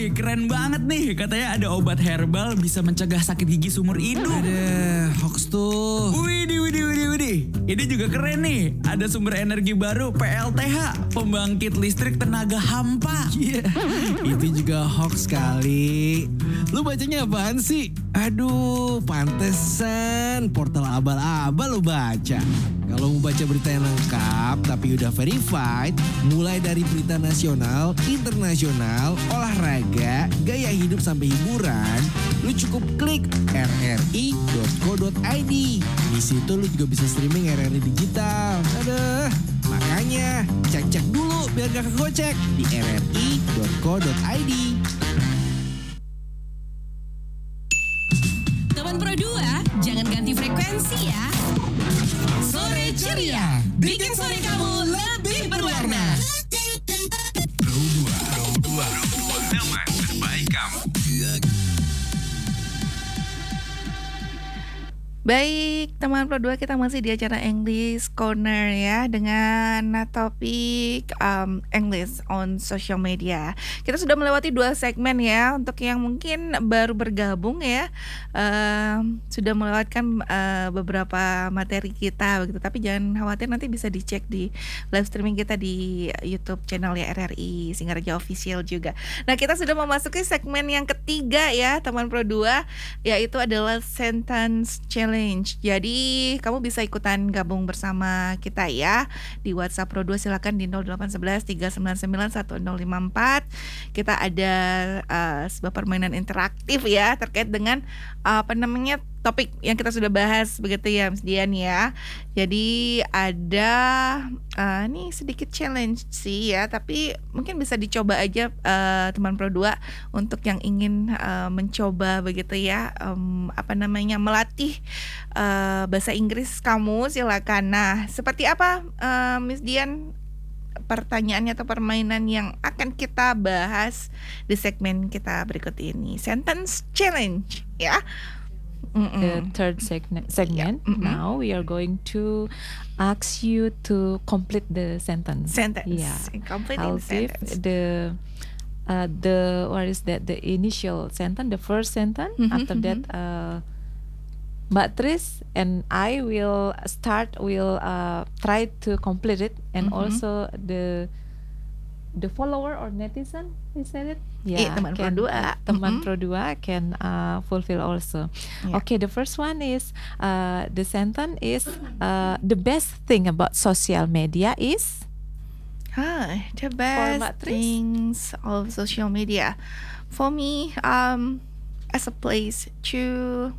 keren banget nih. Katanya ada obat herbal bisa mencegah sakit gigi seumur hidup. Ada hoax tuh. Widih. Ini juga keren nih. Ada sumber energi baru PLTH, pembangkit listrik tenaga hampa. Iya, itu juga hoax kali. Lu bacanya apaan sih? Aduh, pantesan portal abal-abal lu baca. Kalau mau baca berita yang lengkap tapi udah verified, mulai dari berita nasional, internasional, olahraga, gaya hidup sampai hiburan, lu cukup klik rri.co.id. Di situ lu juga bisa streaming RRI digital. Aduh, makanya cek-cek dulu biar gak kegocek di rri.co.id. Teman Pro 2, jangan ganti frekuensi ya. Sore ceria, bikin sore kamu lebih berwarna. Pro 2, teman terbaik kamu. Baik, teman Pro 2, kita masih di acara English Corner ya, dengan topik English on social media. Kita sudah melewati 2 segmen ya. Untuk yang mungkin baru bergabung ya, sudah melewatkan beberapa materi kita begitu. Tapi jangan khawatir, nanti bisa dicek di live streaming kita di YouTube channel ya RRI Singaraja Official juga. Nah, kita sudah memasuki segmen yang ketiga ya, teman Pro 2, yaitu adalah sentence challenge. Jadi kamu bisa ikutan gabung bersama kita ya di WhatsApp Pro 2, silakan di 0811 399 1054. Kita ada sebuah permainan interaktif ya terkait dengan topik yang kita sudah bahas begitu ya Mas Dian ya. Jadi ada nih sedikit challenge sih ya, tapi mungkin bisa dicoba aja teman Pro 2 untuk yang ingin mencoba begitu ya, melatih bahasa Inggris kamu, silakan. Nah, seperti apa Miss Dian pertanyaannya atau permainan yang akan kita bahas di segmen kita berikut ini? Sentence challenge ya. The third segment. Yeah. Now we are going to ask you to complete the sentence. Yeah. Completing I'll the give sentence. what is that? The initial sentence, the first sentence. After that, Mbak Tris and I will try to complete it, and also the follower or netizen, is that it? Yeah, teman Pro 2. Teman Pro 2 can fulfill also. Yeah. Okay, the first one is the sentence is the best thing about social media is. The best things of social media for me, as a place to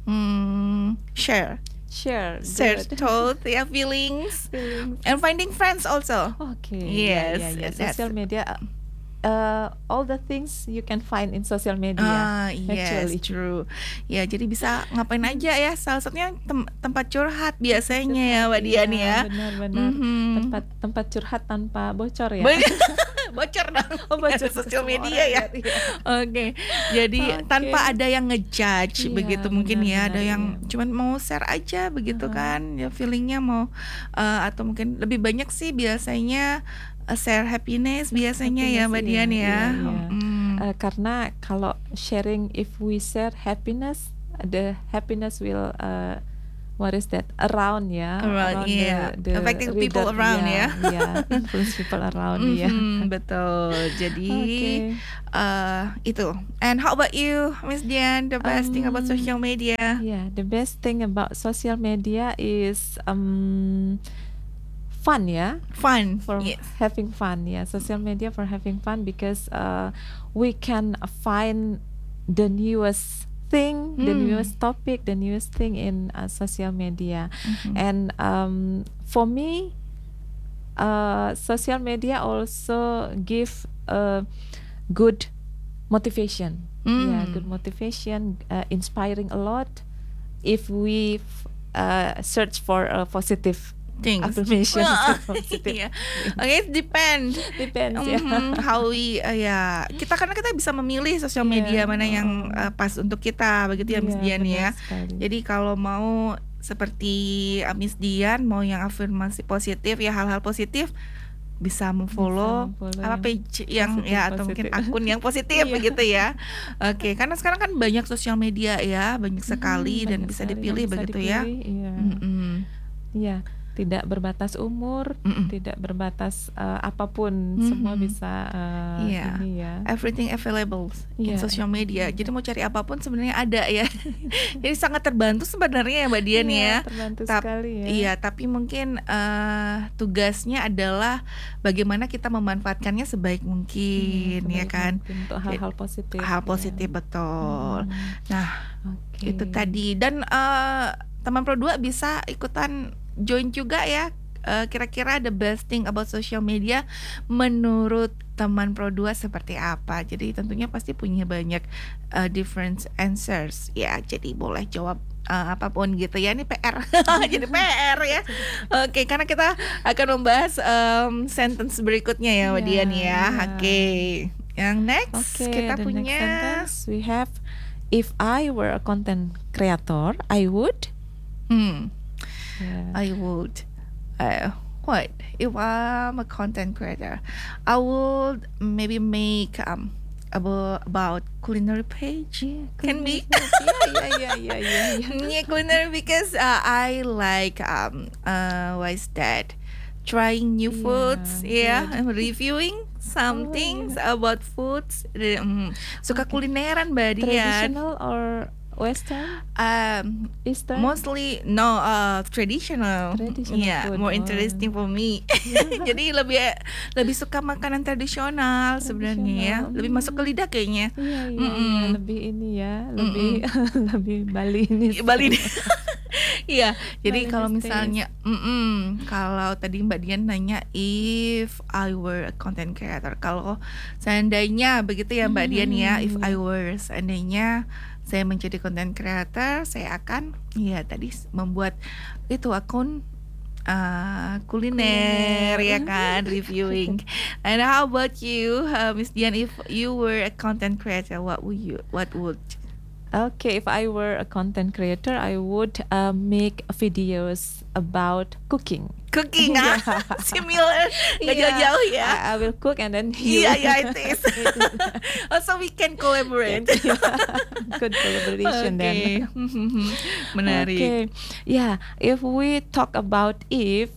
share thoughts, feelings, and finding friends also. Okay. Yes. Social media, all the things you can find in social media. Yes, actually. true. Ya, jadi bisa ngapain aja ya. Salah satunya tempat curhat biasanya ya, Mbak Dian ya. Benar. Tempat curhat tanpa bocor ya. Bocor dong. Bocor sosial media ya. Oke. Jadi tanpa ada yang ngejudge begitu mungkin ya. Ada yang cuman mau share aja begitu kan. Ya feelingnya mau atau mungkin lebih banyak sih biasanya share happiness biasanya ya Mbak Dian ya. Karena kalau sharing, if we share happiness, the happiness will what is that, around the affecting people around influence people around. Betul. Jadi itu. And how about you, Miss Dian? The best thing about social media? Yeah, the best thing about social media is fun, having fun. Social media for having fun, because we can find the newest thing, the newest topic, the newest thing in social media. And for me, social media also give good motivation. Good motivation, inspiring a lot if we search for a positive things. Affirmation. It depends. How we karena kita bisa memilih sosial media mana yang pas untuk kita begitu ya Miss Dian ya. Jadi kalau mau seperti Miss Dian mau yang afirmasi positif ya, hal-hal positif, bisa memfollow memfollow apa yang page yang ya atau mungkin positif. akun yang positif Iya. begitu ya. Oke, karena sekarang kan banyak sosial media ya, banyak sekali dan Banyak bisa sekali dipilih yang bisa begitu ya. dipilih, Iya. Mm-mm. Iya, tidak berbatas umur, Mm-mm. tidak berbatas apapun, semua Mhm. bisa Iya. ini ya. Everything available in Iya, social media. everything. Jadi mau cari apapun sebenarnya ada ya. Jadi sangat terbantu sebenarnya ya Mbak Dian Iya, ya. terbantu Tap- sekali ya. Iya, tapi mungkin tugasnya adalah bagaimana kita memanfaatkannya sebaik mungkin ya sebaik kan. mungkin untuk hal-hal positif. Hal ya. positif betul. Nah, Oke. itu tadi dan teman Pro 2 bisa ikutan join juga ya. Kira-kira the best thing about social media menurut teman Pro 2 seperti apa? Jadi tentunya pasti punya banyak different answers ya. Jadi boleh jawab apapun gitu ya. Ini PR. Jadi PR ya. Oke, karena kita akan membahas sentence berikutnya ya Mbak Iya, Dian ya. iya. Oke. Yang next Okay, kita the punya next sentence we have, if I were a content creator, I would. Yeah. I would. What if I'm a content creator? I would maybe make about culinary page. Can be. Yeah. Yeah, culinary because I like what is that? Trying new Yeah, foods, yeah, good. and reviewing some Oh, things about foods. Suka kulineran Mbak Dian. Traditional or Western, Eastern? Mostly traditional. Traditional Yeah, food, more oh. interesting for me. Jadi lebih suka makanan tradisional sebenarnya ya. Tradisional, Lebih masuk ke lidah kayaknya. Iya, Mm-mm. lebih ini ya, lebih lebih Bali ini. Bali. Iya, jadi Bali kalau these misalnya kalau tadi Mbak Dian nanya if I were a content creator. Kalau seandainya begitu ya Mbak Dian ya, if I were seandainya saya menjadi content creator, saya akan ya tadi membuat itu akun kuliner ya kan, reviewing. And how about you, Miss Dian? If you were a content creator, what would? Okay, if I were a content creator, I would make videos about cooking. Cooking, similar, nggak Yeah, jauh-jauh ya. I will cook and then you. Iya, it is. Also we can collaborate. Good collaboration then. Menarik. Okay, yeah. If we talk about if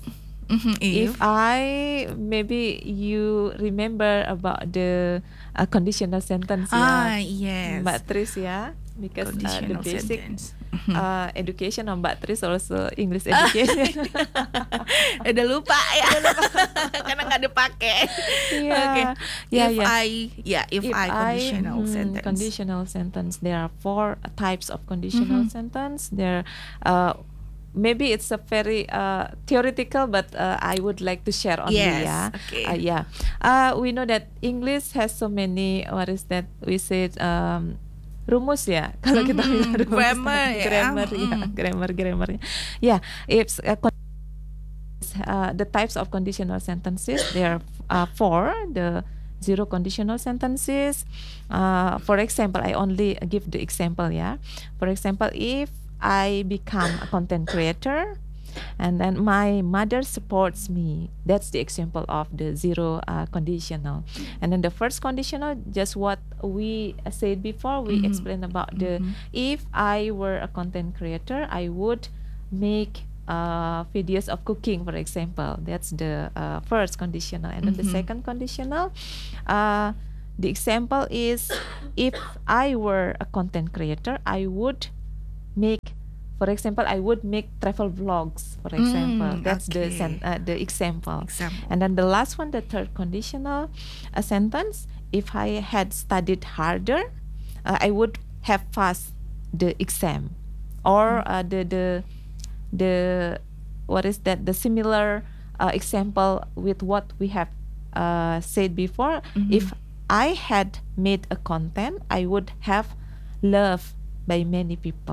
I maybe you remember about the conditional sentence ya, Yes. Mbak Tris ya, because the Conditional basic sentence. education of Mbak Tris also English education. Udah lupa ya. Karena nggak dipakai. Iya. Oke. Yeah, If yeah. I conditional sentence. Conditional sentence. There are 4 types of conditional sentence. There, maybe it's a very theoretical, but I would like to share only. Yes, Ya. okay. Yeah. We know that English has so many. What is that? We said. Rumus ya, kalau kita bilang rumus. Grammar ya. Grammarnya. Yeah, it's the types of conditional sentences. There are 4. The 0 conditional sentences. For example, I only give the example ya. For example, if I become a content creator, and then my mother supports me. That's the example of the 0 conditional. And then the first conditional, just what we said before, we explained about the if I were a content creator, I would make videos of cooking, for example. That's the first conditional. And then the second conditional, the example is if I were a content creator, I would make, for example, I would make travel vlogs, for example. That's okay. the example. Example. And then the last one, the third conditional sentence, if I had studied harder, I would have passed the exam. Or the what is that? The similar example with what we have said before. If I had made a content, I would have loved by many people.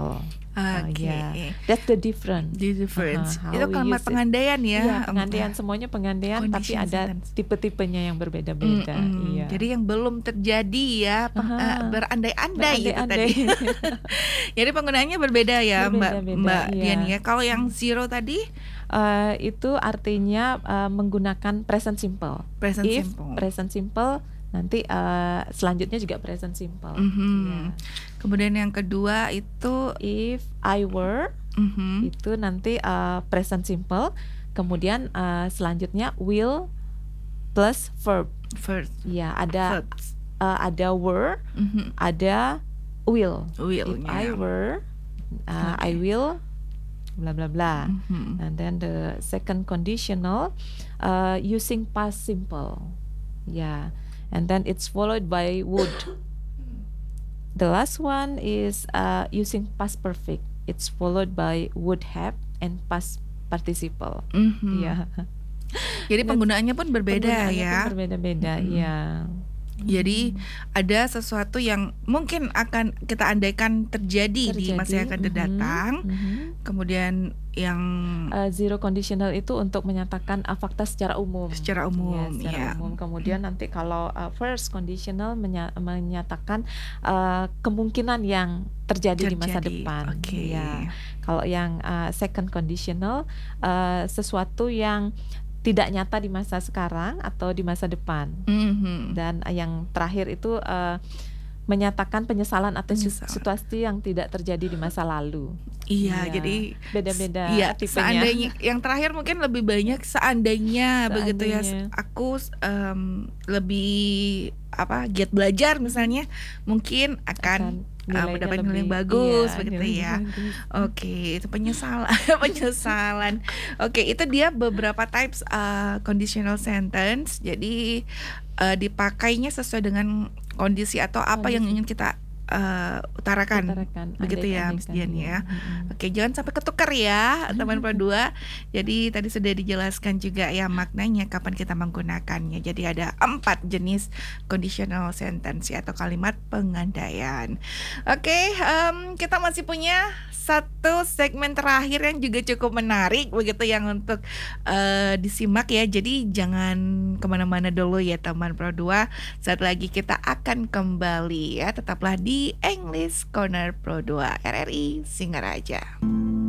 Oke. Yeah. That's the difference. The difference. How Itu we kalimat use it. pengandaian ya. Iya, pengandaian, semuanya pengandaian, tapi Condition ada sentence. tipe-tipenya yang berbeda-beda. Iya. Jadi yang belum terjadi ya, berandai-andai gitu Berandai-andai. tadi. Jadi penggunaannya berbeda ya, Berbeda-beda, Mbak iya. Dian ya. Kalau yang zero tadi Itu artinya menggunakan present simple. present If simple. present simple, nanti selanjutnya juga present simple. Mhm. Iya. Kemudian yang kedua itu If I were, itu nanti present simple. Kemudian selanjutnya will plus verb. first Ya, ada verbs. ada were, Mhm. ada will. Will-nya. If I were, I will, bla bla bla. Mhm. And then the second conditional using past simple. Yeah. And then it's followed by would. The last one is using past perfect. It's followed by would have and past participle. Mhm. Yeah. Jadi penggunaannya pun berbeda Penggunaannya ya. pun berbeda-beda. Ya. Jadi ada sesuatu yang mungkin akan kita andaikan terjadi di masa yang akan datang. Kemudian yang Zero conditional itu untuk menyatakan fakta secara umum. secara umum Ya, secara ya. umum. Kemudian nanti kalau first conditional menyatakan kemungkinan yang terjadi di masa Terjadi, depan. oke. Ya. Kalau yang second conditional sesuatu yang tidak nyata di masa sekarang atau di masa depan. Mhm. Dan yang terakhir itu menyatakan penyesalan atas Penyesalan. situasi yang tidak terjadi di masa lalu. Iya, Iya. jadi Beda-beda iya, tipenya. seandainya yang terakhir mungkin lebih banyak seandainya, begitu ya. Seandainya. Aku lebih giat belajar misalnya, mungkin akan nilainya mendapat nilai yang lebih- bagus iya, begitu nilainya ya. bagus. Oke, itu penyesalan, penyesalan. Oke, itu dia beberapa types conditional sentence. Jadi dipakainya sesuai dengan kondisi atau apa yang ingin kita utarakan. Begitu ya, Miss Dian ya. Oke, jangan sampai ketukar ya, teman Pro2. Jadi tadi sudah dijelaskan juga ya maknanya kapan kita menggunakannya. Jadi ada 4 jenis conditional sentence ya, atau kalimat pengandaian. Oke, kita masih punya satu segmen terakhir yang juga cukup menarik begitu yang untuk disimak ya. Jadi jangan kemana-mana dulu ya teman Pro2. Saat lagi kita akan kembali ya. Tetaplah di English Corner Pro2 RRI Singaraja.